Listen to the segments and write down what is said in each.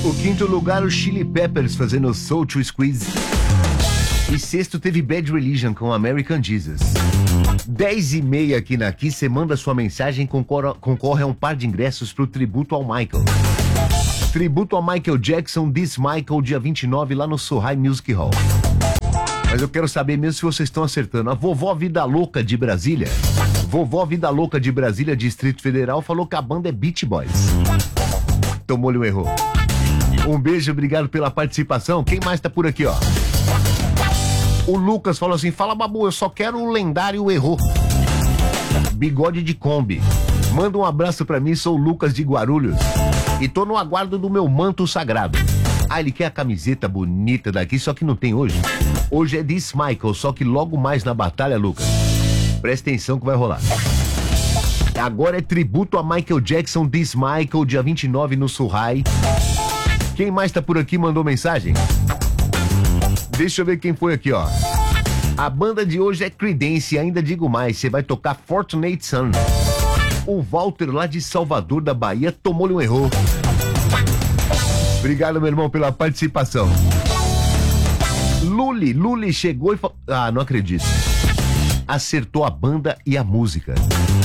O quinto lugar, o Chili Peppers fazendo Soul to Squeeze. E sexto teve Bad Religion com American Jesus. 10h30 aqui na Kiss, você manda sua mensagem, concorre a um par de ingressos pro tributo ao Michael. Tributo ao Michael Jackson, This Michael, dia 29, lá no Sohai Music Hall. Mas eu quero saber mesmo se vocês estão acertando. A Vovó Vida Louca de Brasília, Vovó Vida Louca de Brasília, Distrito Federal, falou que a banda é Beach Boys. Tomou-lhe um erro. Um beijo, obrigado pela participação. Quem mais tá por aqui, ó? O Lucas falou assim, fala Babu, eu só quero o lendário Errou. Bigode de Kombi. Manda um abraço pra mim, sou o Lucas de Guarulhos. E tô no aguardo do meu manto sagrado. Ah, ele quer a camiseta bonita daqui, só que não tem hoje. Hoje é This Michael, só que logo mais na batalha, Lucas. Presta atenção que vai rolar. Agora é tributo a Michael Jackson, This Michael, dia 29 no Sohai. Quem mais tá por aqui mandou mensagem? Deixa eu ver quem foi aqui, ó. A banda de hoje é Creedence, ainda digo mais, você vai tocar Fortunate Son. O Walter lá de Salvador da Bahia tomou-lhe um erro. Obrigado, meu irmão, pela participação. Luli chegou e falou... Ah, não acredito. Acertou a banda e a música.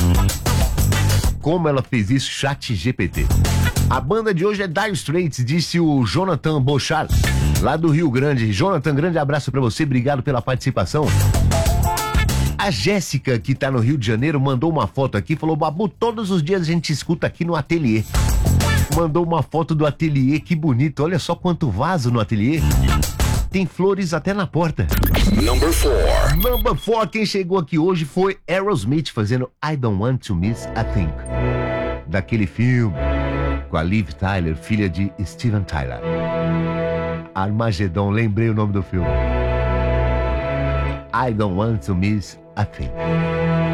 Como ela fez isso? Chat GPT. A banda de hoje é Dire Straits, disse o Jonathan Bochard, lá do Rio Grande. Jonathan, grande abraço pra você, obrigado pela participação. A Jéssica, que tá no Rio de Janeiro, mandou uma foto aqui, falou, Babu, todos os dias a gente escuta aqui no ateliê. Mandou uma foto do ateliê, que bonito, olha só quanto vaso no ateliê. Tem flores até na porta. Number 4, quem chegou aqui hoje foi Aerosmith fazendo I Don't Want to Miss a Thing. Daquele filme com a Liv Tyler, filha de Steven Tyler. Armagedon, lembrei o nome do filme. I Don't Want to Miss a Thing.